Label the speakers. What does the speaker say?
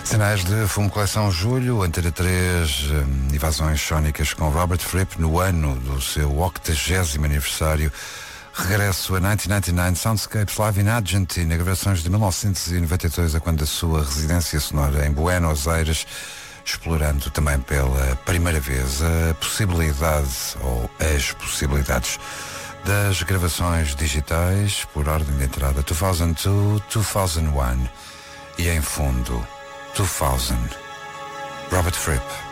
Speaker 1: Sinais de Fumo Coleção Julho, Antena 3, invasões sónicas com Robert Fripp no ano do seu 80º aniversário. Regresso a 1999, Soundscapes Live in Argentina, gravações de 1992, a quando a sua residência sonora em Buenos Aires, explorando também pela primeira vez a possibilidade ou as possibilidades das gravações digitais por ordem de entrada 2002, 2001 e em fundo 2000. Robert Fripp.